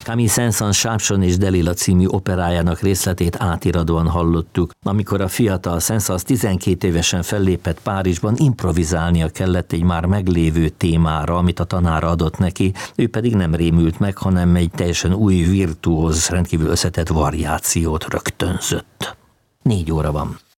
Camille Saint-Saëns Sápson és Delila című operájának részletét átiradóan hallottuk. Amikor a fiatal Saint-Saëns 12 évesen fellépett Párizsban, improvizálnia kellett egy már meglévő témára, amit a tanára adott neki, ő pedig nem rémült meg, hanem egy teljesen új, virtuóz, rendkívül összetett variációt rögtönzött. 4 óra van.